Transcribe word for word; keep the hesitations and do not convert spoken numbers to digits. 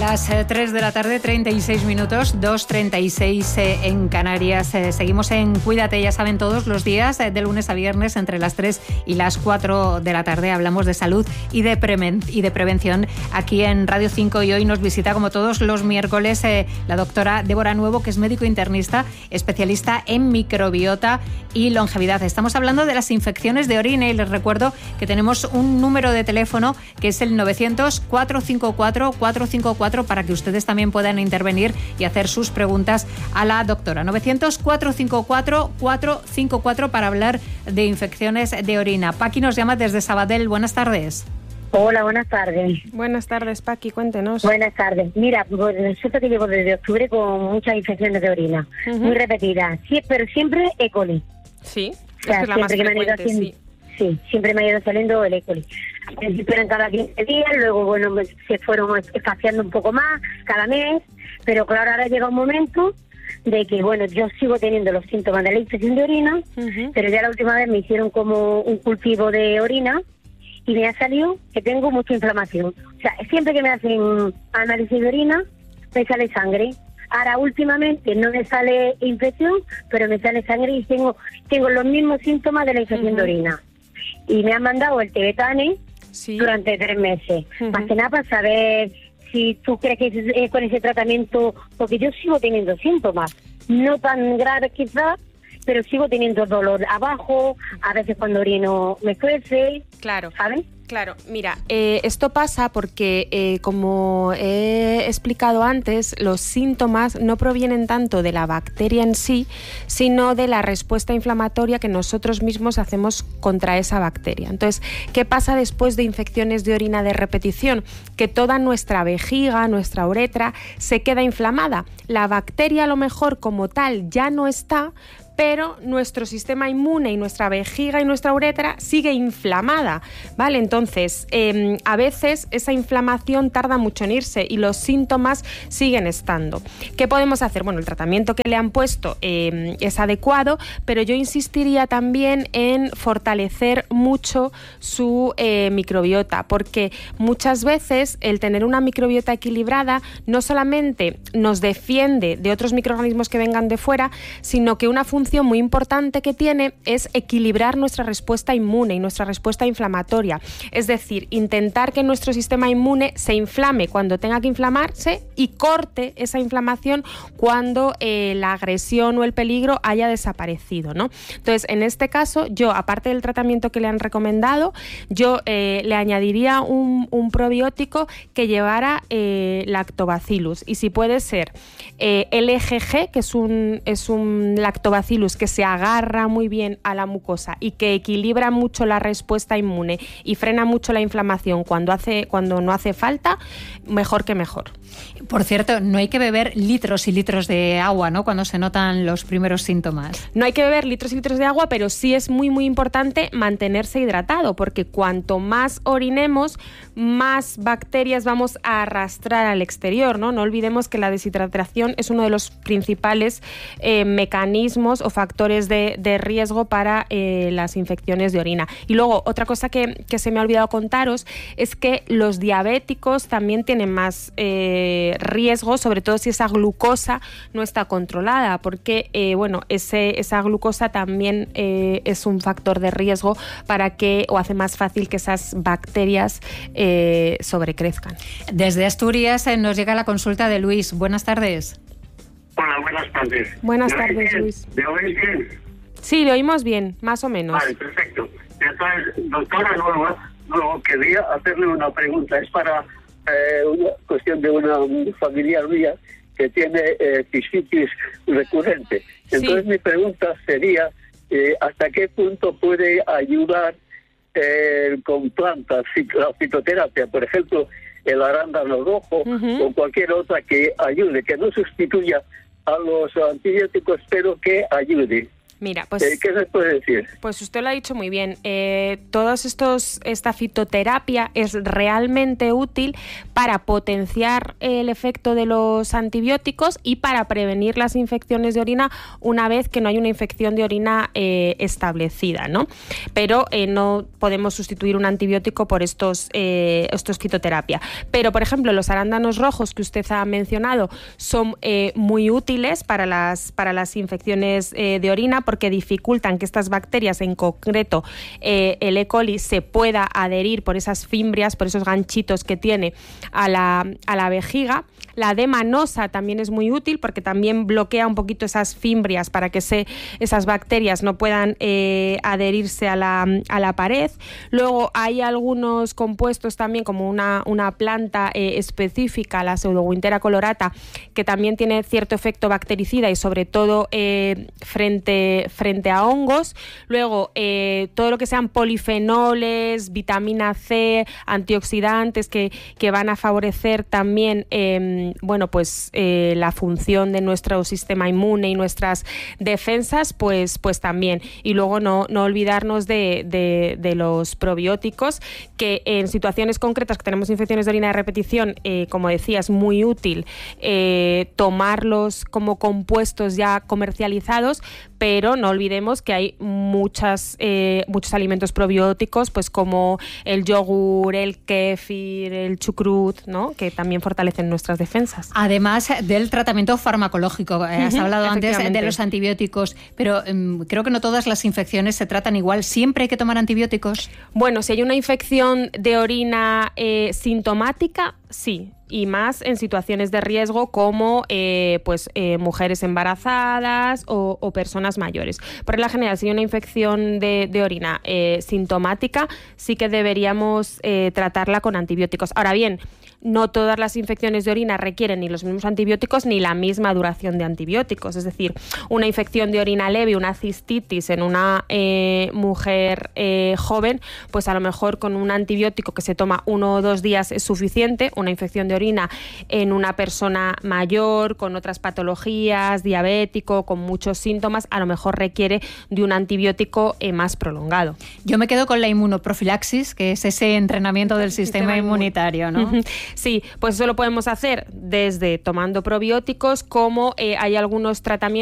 Las eh, tres de la tarde, treinta y seis minutos, dos treinta y seis eh, en Canarias. Eh, seguimos en Cuídate, ya saben, todos los días, eh, de lunes a viernes, entre las tres y las cuatro de la tarde. Hablamos de salud y de, preven y de prevención aquí en Radio cinco. Y hoy nos visita, como todos los miércoles, eh, la doctora Débora Nuevo, que es médico internista, especialista en microbiota y longevidad. Estamos hablando de las infecciones de orina y les recuerdo que tenemos un número de teléfono que es el novecientos, cuatrocientos cincuenta y cuatro, cuatrocientos cincuenta y cuatro para que ustedes también puedan intervenir y hacer sus preguntas a la doctora. novecientos, cuatrocientos cincuenta y cuatro, cuatrocientos cincuenta y cuatro para hablar de infecciones de orina. Paqui nos llama desde Sabadell. Buenas tardes. Hola, buenas tardes. Buenas tardes, Paqui, cuéntenos. Buenas tardes. Mira, pues resulta que llevo desde octubre con muchas infecciones de orina, uh-huh. muy repetidas, sí, pero siempre E. coli. Sí, o sea, es que es la más frecuente, haciendo, sí. Sí, siempre me ha ido saliendo el E. coli. Al principio eran cada quince días, luego, bueno, se fueron espaciando un poco más, cada mes, pero claro, ahora llega un momento de que, bueno, yo sigo teniendo los síntomas de la infección de orina, uh-huh. pero ya la última vez me hicieron como un cultivo de orina y me ha salido que tengo mucha inflamación. O sea, siempre que me hacen análisis de orina, me sale sangre. Ahora, últimamente, no me sale infección, pero me sale sangre y tengo tengo los mismos síntomas de la infección uh-huh. de orina. Y me han mandado el Tebetane sí. durante tres meses. Uh-huh. Más que nada para saber si tú crees que es con ese tratamiento, porque yo sigo teniendo síntomas, no tan graves quizás, pero sigo teniendo dolor abajo, a veces cuando orino me crece, claro. ¿sabes? Claro, mira, eh, esto pasa porque, eh, como he explicado antes, los síntomas no provienen tanto de la bacteria en sí, sino de la respuesta inflamatoria que nosotros mismos hacemos contra esa bacteria. Entonces, ¿qué pasa después de infecciones de orina de repetición? Que toda nuestra vejiga, nuestra uretra, se queda inflamada. La bacteria, a lo mejor, como tal, ya no está, pero nuestro sistema inmune y nuestra vejiga y nuestra uretra sigue inflamada, ¿vale? Entonces, eh, a veces esa inflamación tarda mucho en irse y los síntomas siguen estando. ¿Qué podemos hacer? Bueno, el tratamiento que le han puesto eh, es adecuado, pero yo insistiría también en fortalecer mucho su eh, microbiota, porque muchas veces el tener una microbiota equilibrada no solamente nos defiende de otros microorganismos que vengan de fuera, sino que una función muy importante que tiene es equilibrar nuestra respuesta inmune y nuestra respuesta inflamatoria. Es decir, intentar que nuestro sistema inmune se inflame cuando tenga que inflamarse y corte esa inflamación cuando eh, la agresión o el peligro haya desaparecido, ¿no? Entonces, en este caso, yo, aparte del tratamiento que le han recomendado, yo eh, le añadiría un, un probiótico que llevara eh, lactobacillus. Y si puede ser eh, L G G, que es un, es un lactobacillus que se agarra muy bien a la mucosa y que equilibra mucho la respuesta inmune y frena mucho la inflamación cuando hace cuando no hace falta, mejor que mejor. Por cierto, no hay que beber litros y litros de agua, ¿no?, cuando se notan los primeros síntomas. No hay que beber litros y litros de agua, pero sí es muy muy importante mantenerse hidratado, porque cuanto más orinemos, más bacterias vamos a arrastrar al exterior, ¿no? No olvidemos que la deshidratación es uno de los principales eh, mecanismos o factores de, de riesgo para eh, las infecciones de orina. Y luego, otra cosa que, que se me ha olvidado contaros es que los diabéticos también tienen más eh, riesgo, sobre todo si esa glucosa no está controlada, porque eh, bueno, ese, esa glucosa también eh, es un factor de riesgo para que, o hace más fácil que esas bacterias eh, sobrecrezcan. Desde Asturias eh, nos llega la consulta de Luis. Buenas tardes. Hola, buenas tardes. Buenas tardes, Luis. ¿Me oís bien? Sí, lo oímos bien, más o menos. Vale, perfecto. Entonces, doctora Nueva, no, quería hacerle una pregunta. Es para eh, una cuestión de una familiar mía que tiene eh, cistitis recurrente. Entonces, sí. Mi pregunta sería, eh, ¿hasta qué punto puede ayudar eh, con plantas, la fitoterapia, por ejemplo, el arándano rojo uh-huh. o cualquier otra que ayude, que no sustituya a los antibióticos, pero que ayude? Mira, pues, ¿Qué, ¿Qué se puede decir? Pues usted lo ha dicho muy bien. Eh, todos estos, esta fitoterapia es realmente útil para potenciar el efecto de los antibióticos y para prevenir las infecciones de orina una vez que no hay una infección de orina eh, establecida, ¿no? Pero eh, no podemos sustituir un antibiótico por estos, eh, estos fitoterapia. Pero, por ejemplo, los arándanos rojos que usted ha mencionado son eh, muy útiles para las, para las infecciones eh, de orina, porque dificultan que estas bacterias, en concreto eh, el E. coli, se pueda adherir por esas fimbrias, por esos ganchitos que tiene a la, a la vejiga. La D-manosa también es muy útil porque también bloquea un poquito esas fimbrias para que se, esas bacterias no puedan eh, adherirse a la, a la pared. Luego hay algunos compuestos también, como una, una planta eh, específica, la Pseudowintera colorata, que también tiene cierto efecto bactericida y sobre todo eh, frente, frente a hongos. Luego eh, todo lo que sean polifenoles, vitamina C, antioxidantes que, que van a favorecer también eh, bueno, pues eh, la función de nuestro sistema inmune y nuestras defensas, pues, pues también. Y luego no, no olvidarnos de, de, de los probióticos, que en situaciones concretas que tenemos infecciones de orina de repetición, eh, como decía, es muy útil eh, tomarlos como compuestos ya comercializados, pero no olvidemos que hay muchas, eh, muchos alimentos probióticos, pues como el yogur, el kéfir, el chucrut, ¿no? Que también fortalecen nuestras defensas. Además del tratamiento farmacológico, eh, has uh-huh, hablado antes de los antibióticos, pero um, creo que no todas las infecciones se tratan igual. ¿Siempre hay que tomar antibióticos? Bueno, si hay una infección de orina eh, sintomática, sí. Y más en situaciones de riesgo como eh, pues eh, mujeres embarazadas o, o personas mayores. Por regla general, si hay una infección de, de orina eh, sintomática, sí que deberíamos eh, tratarla con antibióticos. Ahora bien, no todas las infecciones de orina requieren ni los mismos antibióticos ni la misma duración de antibióticos. Es decir, una infección de orina leve, una cistitis en una eh, mujer eh, joven, pues a lo mejor con un antibiótico que se toma uno o dos días es suficiente. Una infección de orina en una persona mayor, con otras patologías, diabético, con muchos síntomas, a lo mejor requiere de un antibiótico eh, más prolongado. Yo me quedo con la inmunoprofilaxis, que es ese entrenamiento del sistema, sistema inmunitario, ¿no? Uh-huh. Sí, pues eso lo podemos hacer desde tomando probióticos, como eh, hay algunos tratamientos